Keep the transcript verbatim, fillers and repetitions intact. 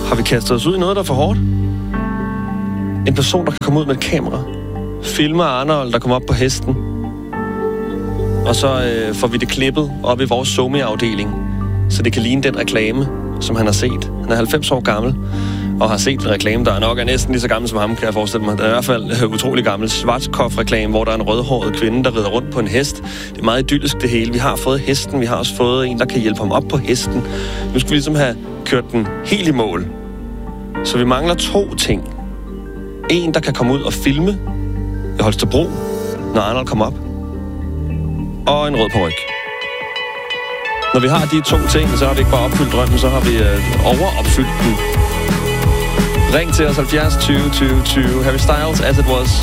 Har vi kastet os ud i noget, der er for hårdt? En person, der kan komme ud med et kamera, filmer Arnold, der kommer op på hesten, og så øh, får vi det klippet op i vores SoMe-afdeling, så det kan ligne den reklame, som han har set. Han er halvfems år gammel, og har set en reklame, der nok er næsten lige så gammel som ham, kan jeg forestille mig. Det er i hvert fald øh, utrolig gammel Schwarzkopf-reklame, hvor der er en rødhåret kvinde, der rider rundt på en hest. Det er meget idyllisk det hele. Vi har fået hesten, vi har også fået en, der kan hjælpe ham op på hesten. Nu skal vi ligesom have kørt den helt i mål. Så vi mangler to ting. En, der kan komme ud og filme i Holstebro, når Arnold kommer op. Og en rød paryk. Når vi har de to ting, så har vi ikke bare opfyldt drømmen, så har vi øh, overopfyldt den. Ring til os halvfjerds tyve tyve tyve. Harry Styles, As It Was.